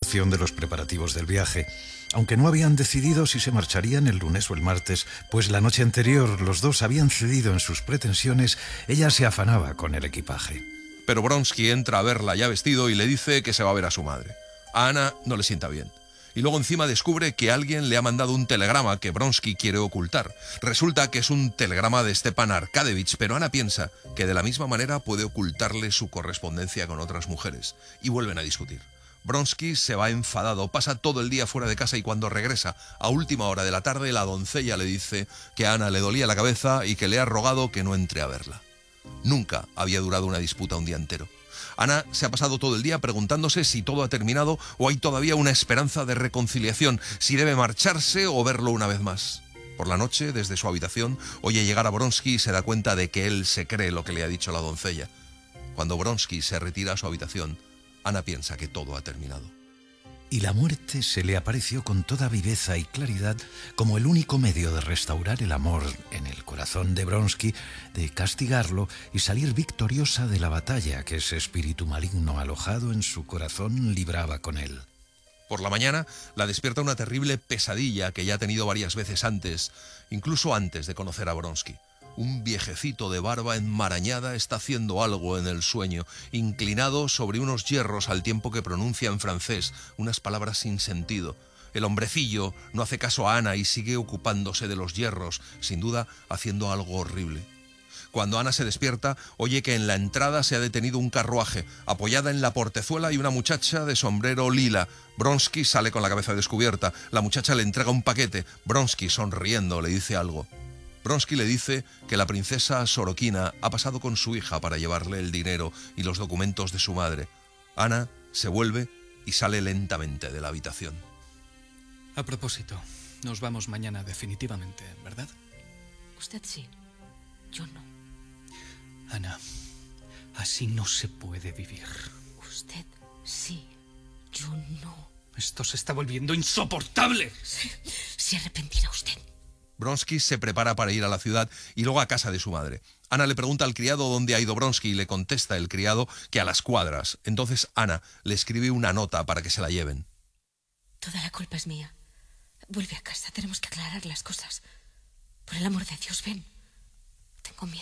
emoción de los preparativos del viaje, aunque no habían decidido si se marcharían el lunes o el martes, pues la noche anterior los dos habían cedido en sus pretensiones. Ella se afanaba con el equipaje. Pero Vronsky entra a verla ya vestido y le dice que se va a ver a su madre. A Ana no le sienta bien. Y luego encima descubre que alguien le ha mandado un telegrama que Vronsky quiere ocultar. Resulta que es un telegrama de Stepan Arkadevich, pero Ana piensa que de la misma manera puede ocultarle su correspondencia con otras mujeres. Y vuelven a discutir. Vronsky se va enfadado, pasa todo el día fuera de casa y cuando regresa a última hora de la tarde, la doncella le dice que a Ana le dolía la cabeza y que le ha rogado que no entre a verla. Nunca había durado una disputa un día entero. Ana se ha pasado todo el día preguntándose si todo ha terminado o hay todavía una esperanza de reconciliación, si debe marcharse o verlo una vez más. Por la noche, desde su habitación, oye llegar a Vronsky y se da cuenta de que él se cree lo que le ha dicho la doncella. Cuando Vronsky se retira a su habitación, Ana piensa que todo ha terminado. Y la muerte se le apareció con toda viveza y claridad como el único medio de restaurar el amor en el corazón de Vronsky, de castigarlo y salir victoriosa de la batalla que ese espíritu maligno alojado en su corazón libraba con él. Por la mañana la despierta una terrible pesadilla que ya ha tenido varias veces antes, incluso antes de conocer a Vronsky. Un viejecito de barba enmarañada está haciendo algo en el sueño, inclinado sobre unos hierros al tiempo que pronuncia en francés unas palabras sin sentido. El hombrecillo no hace caso a Ana y sigue ocupándose de los hierros, sin duda haciendo algo horrible. Cuando Ana se despierta, oye que en la entrada se ha detenido un carruaje. Apoyada en la portezuela hay una muchacha de sombrero lila. Vronsky sale con la cabeza descubierta. La muchacha le entrega un paquete. Vronsky, sonriendo, le dice algo. Vronsky le dice que la princesa Sorokina ha pasado con su hija para llevarle el dinero y los documentos de su madre. Ana se vuelve y sale lentamente de la habitación. A propósito, nos vamos mañana definitivamente, ¿verdad? Usted sí, yo no. Ana, así no se puede vivir. Usted sí, yo no. Esto se está volviendo insoportable. Se arrepentirá usted. Vronsky se prepara para ir a la ciudad y luego a casa de su madre. Ana le pregunta al criado dónde ha ido Vronsky y le contesta el criado que a las cuadras. Entonces Ana le escribe una nota para que se la lleven. Toda la culpa es mía. Vuelve a casa, tenemos que aclarar las cosas. Por el amor de Dios, ven. Tengo miedo.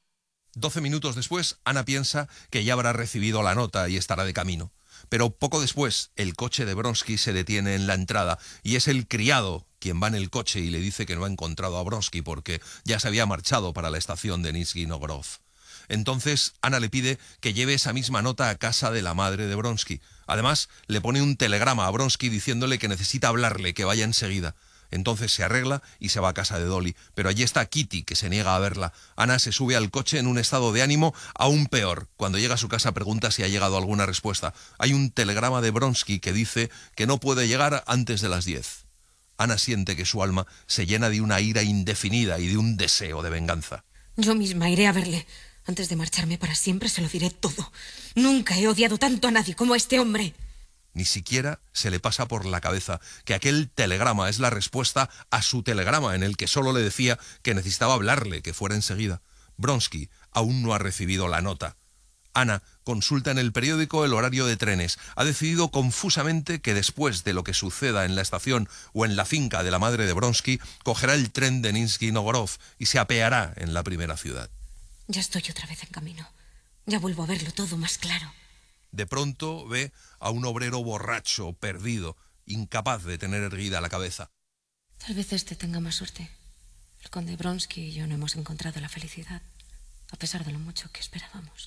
12 minutos después, Ana piensa que ya habrá recibido la nota y estará de camino. Pero poco después, el coche de Vronsky se detiene en la entrada y es el criado quien va en el coche y le dice que no ha encontrado a Vronsky porque ya se había marchado para la estación de Nizhny Novgorod. Entonces Ana le pide que lleve esa misma nota a casa de la madre de Vronsky. Además, le pone un telegrama a Vronsky diciéndole que necesita hablarle, que vaya enseguida. Entonces se arregla y se va a casa de Dolly. Pero allí está Kitty, que se niega a verla. Ana se sube al coche en un estado de ánimo aún peor. Cuando llega a su casa pregunta si ha llegado alguna respuesta. Hay un telegrama de Vronsky que dice que no puede llegar antes de las 10. Ana siente que su alma se llena de una ira indefinida y de un deseo de venganza. Yo misma iré a verle. Antes de marcharme para siempre se lo diré todo. Nunca he odiado tanto a nadie como a este hombre. Ni siquiera se le pasa por la cabeza que aquel telegrama es la respuesta a su telegrama en el que solo le decía que necesitaba hablarle, que fuera enseguida. Vronsky aún no ha recibido la nota. Ana consulta en el periódico el horario de trenes. Ha decidido confusamente que después de lo que suceda en la estación o en la finca de la madre de Vronsky, cogerá el tren de Nizhny Novgorod y se apeará en la primera ciudad. Ya estoy otra vez en camino. Ya vuelvo a verlo todo más claro. De pronto ve a un obrero borracho, perdido, incapaz de tener erguida la cabeza. Tal vez este tenga más suerte. El conde Vronsky y yo no hemos encontrado la felicidad, a pesar de lo mucho que esperábamos.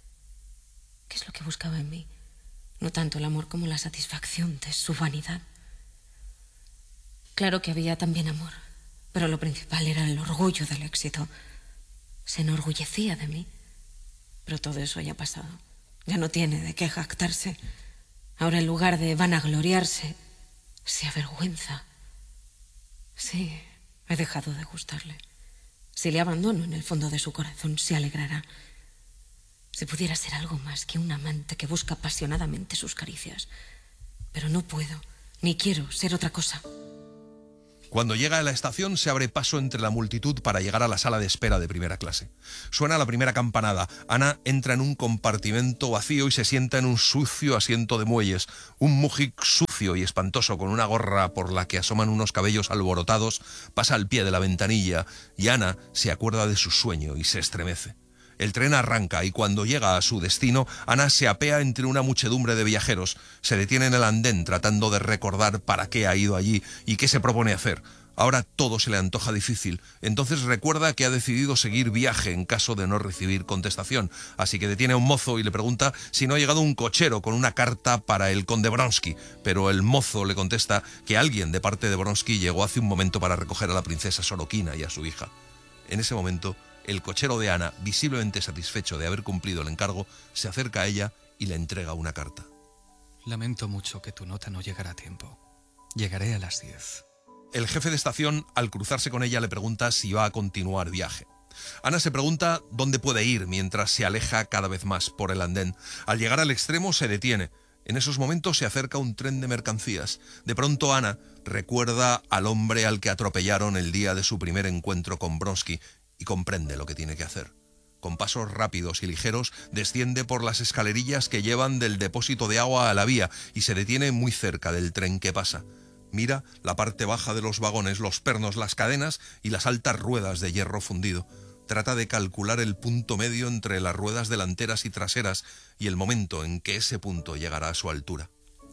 ¿Qué es lo que buscaba en mí? No tanto el amor como la satisfacción de su vanidad. Claro que había también amor, pero lo principal era el orgullo del éxito. Se enorgullecía de mí, pero todo eso ya ha pasado. Ya no tiene de qué jactarse. Ahora, en lugar de vanagloriarse, se avergüenza. Sí, he dejado de gustarle. Si le abandono en el fondo de su corazón, se alegrará. Si pudiera ser algo más que un amante que busca apasionadamente sus caricias. Pero no puedo, ni quiero ser otra cosa. Cuando llega a la estación se abre paso entre la multitud para llegar a la sala de espera de primera clase. Suena la primera campanada. Ana entra en un compartimento vacío y se sienta en un sucio asiento de muelles. Un mujik sucio y espantoso con una gorra por la que asoman unos cabellos alborotados pasa al pie de la ventanilla y Ana se acuerda de su sueño y se estremece. El tren arranca y cuando llega a su destino, Ana se apea entre una muchedumbre de viajeros. Se detiene en el andén tratando de recordar para qué ha ido allí y qué se propone hacer. Ahora todo se le antoja difícil. Entonces recuerda que ha decidido seguir viaje en caso de no recibir contestación. Así que detiene a un mozo y le pregunta si no ha llegado un cochero con una carta para el conde Vronsky. Pero el mozo le contesta que alguien de parte de Vronsky llegó hace un momento para recoger a la princesa Sorokina y a su hija. En ese momento, el cochero de Ana, visiblemente satisfecho de haber cumplido el encargo, se acerca a ella y le entrega una carta. Lamento mucho que tu nota no llegara a tiempo. Llegaré a las 10. El jefe de estación, al cruzarse con ella, le pregunta si va a continuar viaje. Ana se pregunta dónde puede ir mientras se aleja cada vez más por el andén. Al llegar al extremo se detiene. En esos momentos se acerca un tren de mercancías. De pronto Ana recuerda al hombre al que atropellaron el día de su primer encuentro con Vronsky y comprende lo que tiene que hacer. Con pasos rápidos y ligeros desciende por las escalerillas que llevan del depósito de agua a la vía y se detiene muy cerca del tren que pasa. Mira la parte baja de los vagones, los pernos, las cadenas y las altas ruedas de hierro fundido. Trata de calcular el punto medio entre las ruedas delanteras y traseras y el momento en que ese punto llegará a su altura.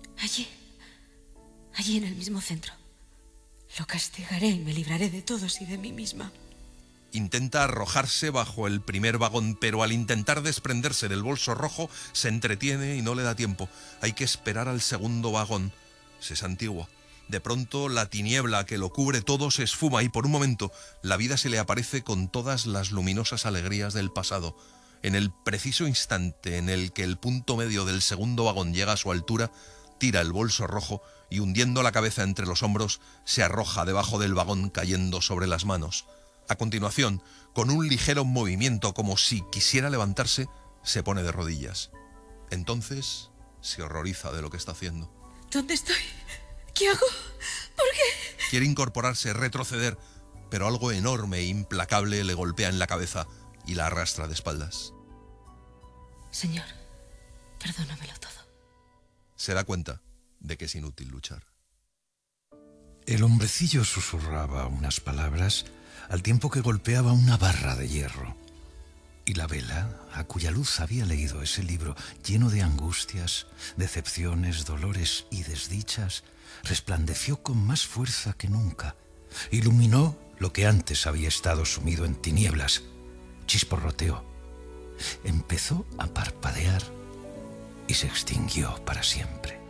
Allí en el mismo centro. Lo castigaré y me libraré de todos y de mí misma. Intenta arrojarse bajo el primer vagón, pero al intentar desprenderse del bolso rojo se entretiene y no le da tiempo. Hay que esperar al segundo vagón. Se santigua. De pronto la tiniebla que lo cubre todo se esfuma y por un momento la vida se le aparece con todas las luminosas alegrías del pasado. En el preciso instante en el que el punto medio del segundo vagón llega a su altura, tira el bolso rojo y hundiendo la cabeza entre los hombros se arroja debajo del vagón cayendo sobre las manos. A continuación, con un ligero movimiento como si quisiera levantarse, se pone de rodillas. Entonces se horroriza de lo que está haciendo. ¿Dónde estoy? ¿Qué hago? ¿Por qué? Quiere incorporarse, retroceder, pero algo enorme e implacable le golpea en la cabeza y la arrastra de espaldas. Señor, perdónamelo todo. Se da cuenta de que es inútil luchar. El hombrecillo susurraba unas palabras al tiempo que golpeaba una barra de hierro. Y la vela, a cuya luz había leído ese libro lleno de angustias, decepciones, dolores y desdichas, resplandeció con más fuerza que nunca. Iluminó lo que antes había estado sumido en tinieblas. Chisporroteó. Empezó a parpadear y se extinguió para siempre.